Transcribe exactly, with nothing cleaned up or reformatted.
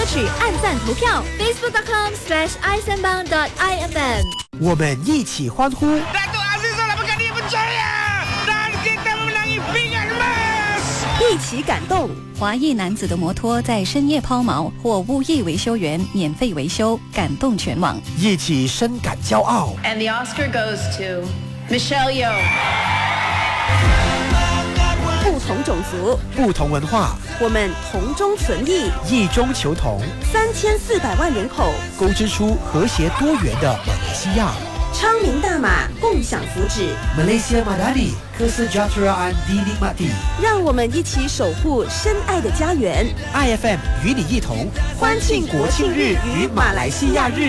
曲按赞投票 ，facebook dot com slash i sembang dot i f m。 我们一起欢呼。 Dato' Aziz wala berkali percaya dan kita memenangi Pingat Emas。 一起感动。 华裔男子的摩托在深夜抛锚，或物业维修员免费维修，感动全网。 一起深感骄傲。 And the Oscar goes to Michelle Yeoh。 不同种族， 不同文化， 我们同中存异， 异中求同。 三千四百万人口， 勾织出和谐多元的马来西亚。 昌明大马，共享福祉。 Malaysia Madani Kesejahteraan Dinikmati。 让我们一起守护深爱的家园。 I F M 与你一同欢庆国庆日与马来西亚日。